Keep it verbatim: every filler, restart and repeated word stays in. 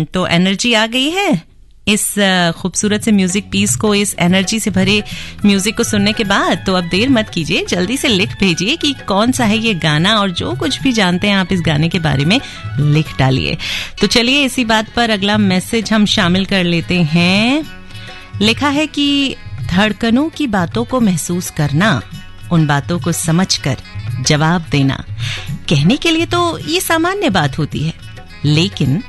तो एनर्जी आ गई है इस खूबसूरत से म्यूजिक पीस को, इस एनर्जी से भरे म्यूजिक को सुनने के बाद। तो अब देर मत कीजिए, जल्दी से लिख भेजिए कि कौन सा है ये गाना, और जो कुछ भी जानते हैं आप इस गाने के बारे में लिख डालिए। तो चलिए इसी बात पर अगला मैसेज हम शामिल कर लेते हैं। लिखा है कि धड़कनों की बातों को महसूस करना, उन बातों को समझकर जवाब देना, कहने के लिए तो ये सामान्य बात होती है, लेकिन